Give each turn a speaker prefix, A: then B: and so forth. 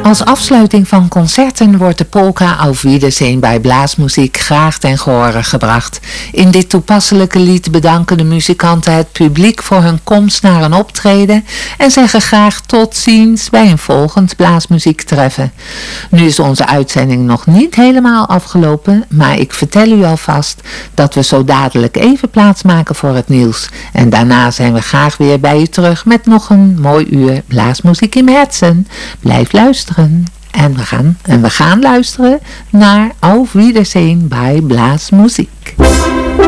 A: Als afsluiting van concerten wordt de polka Auf Wiedersehen bij Blaasmuziek graag ten gehore gebracht. In dit toepasselijke lied bedanken de muzikanten het publiek voor hun komst naar een optreden en zeggen graag tot ziens bij een volgend blaasmuziektreffen. Nu is onze uitzending nog niet helemaal afgelopen, maar ik vertel u alvast dat we zo dadelijk even plaatsmaken voor het nieuws. En daarna zijn we graag weer bij u terug met nog een mooi uur blaasmuziek in Herzen. Blijf luisteren. En we gaan luisteren naar Auf Wiedersehen bij Blaasmuziek.